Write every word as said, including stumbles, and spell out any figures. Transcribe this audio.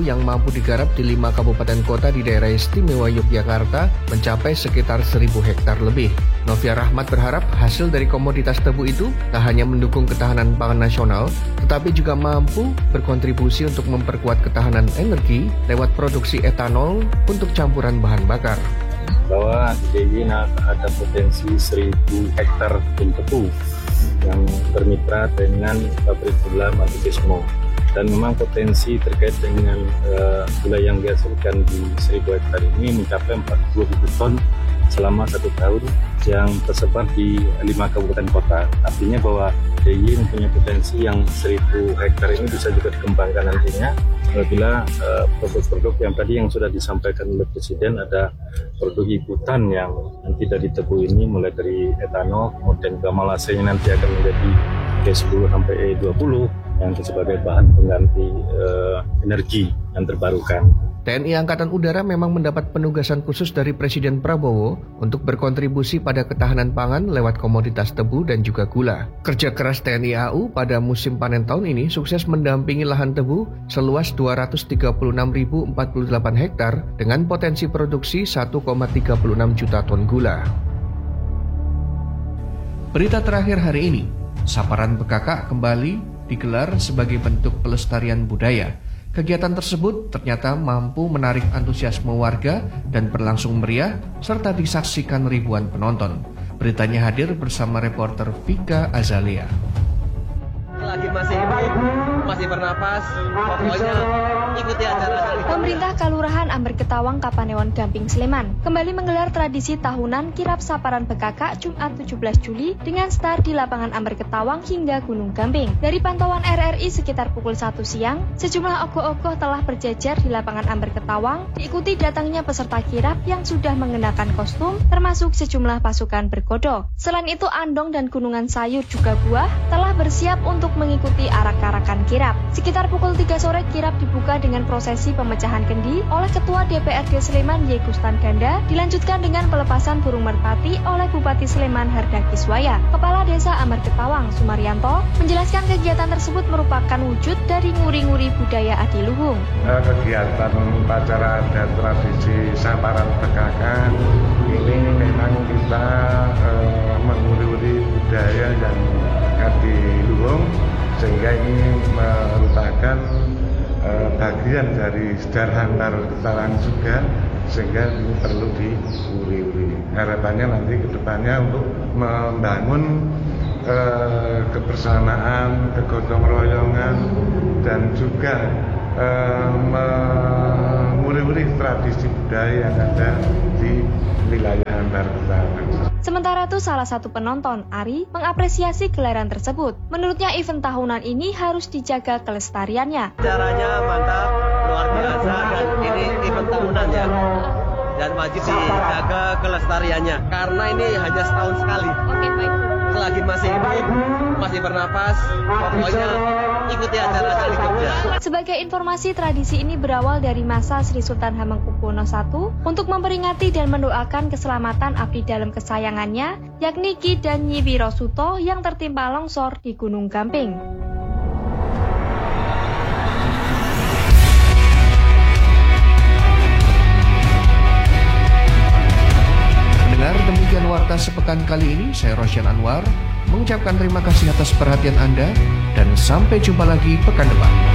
yang mampu digarap di lima kabupaten kota di daerah istimewa Yogyakarta mencapai sekitar seribu hektar lebih. Novia Rahmat berharap hasil dari komoditas tebu itu tak hanya mendukung ketahanan pangan nasional, tetapi juga mampu berkontribusi untuk memperkuat ketahanan energi lewat produksi etanol untuk campuran bahan bakar. Bahwa di D I Y ada potensi seribu hektar kebun tebu yang bermitra dengan pabrik gula Matismo. Dan memang potensi terkait dengan uh, gula yang dihasilkan di seribu hektar ini mencapai empat puluh ribu ton selama satu tahun yang tersebar di lima kabupaten kota. Artinya bahwa D I Y mempunyai potensi yang seribu hektar ini bisa juga dikembangkan nantinya apabila uh, produk-produk yang tadi yang sudah disampaikan oleh Presiden, ada produk ikutan yang nanti dari tebu ini mulai dari etanol, kemudian juga malasenya nanti akan menjadi E sepuluh sampai E dua puluh yang sebagai bahan pengganti uh, energi yang terbarukan. T N I Angkatan Udara memang mendapat penugasan khusus dari Presiden Prabowo untuk berkontribusi pada ketahanan pangan lewat komoditas tebu dan juga gula. Kerja keras T N I A U pada musim panen tahun ini sukses mendampingi lahan tebu seluas dua ratus tiga puluh enam ribu empat puluh delapan hektar dengan potensi produksi satu koma tiga enam juta ton gula. Berita terakhir hari ini, Saparan Bekakak kembali digelar sebagai bentuk pelestarian budaya. Kegiatan tersebut ternyata mampu menarik antusiasme warga dan berlangsung meriah serta disaksikan ribuan penonton. Beritanya hadir bersama reporter Vika Azalia. Lagi masih hidup, masih bernapas, pokoknya ikuti acara. Pemerintah Kelurahan Amber Ketawang, Kapanewon, Gamping, Sleman kembali menggelar tradisi tahunan Kirap Saparan Bekakak Jumat tujuh belas Juli dengan start di lapangan Amber Ketawang hingga Gunung Gamping. Dari pantauan R R I sekitar pukul satu siang, sejumlah ogoh-ogoh telah berjejer di lapangan Amber Ketawang, diikuti datangnya peserta kirap yang sudah mengenakan kostum, termasuk sejumlah pasukan bergodok. Selain itu, andong dan gunungan sayur juga buah telah bersiap untuk mengikuti arak-arakan kirap. Sekitar pukul tiga sore kirap dibuka dengan prosesi pemecahan kendi oleh Ketua D P R D Sleman Y. Gustan Ganda, dilanjutkan dengan pelepasan burung merpati oleh Bupati Sleman Harda Kiswaya. Kepala Desa Amber Ketawang Sumaryanto menjelaskan kegiatan tersebut merupakan wujud dari nguri-nguri budaya adiluhung. Kegiatan upacara dan tradisi Saparan Bekakak ini memang kita uh, menguri-uri budaya yang adiluhung, sehingga ini merupakan uh, bagian dari Sedar Hantar Ketawang juga, sehingga ini perlu diuri-uri. Harapannya nanti ke depannya untuk membangun uh, kebersamaan, kegotong royongan, dan juga uh, menguri-uri tradisi budaya yang ada di wilayah Amber Ketawang. Sementara itu, salah satu penonton, Ari, mengapresiasi gelaran tersebut. Menurutnya, event tahunan ini harus dijaga kelestariannya. Caranya mantap, luar biasa, dan ini event tahunan ya. Dan wajib dijaga kelestariannya, karena ini hanya setahun sekali. Oke, baik. Selagi masih hidup, masih bernapas, pokoknya ikuti acara-acara di Jogja. Sebagai informasi, tradisi ini berawal dari masa Sri Sultan Hamengkubuwono satu untuk memperingati dan mendoakan keselamatan abdi dalam kesayangannya, yakni Ki dan Nyi Wirosuto yang tertimpa longsor di Gunung Gamping. Pendengar, demikian Warta Sepekan kali ini. Saya Rosyan Anwar mengucapkan terima kasih atas perhatian Anda dan sampai jumpa lagi pekan depan.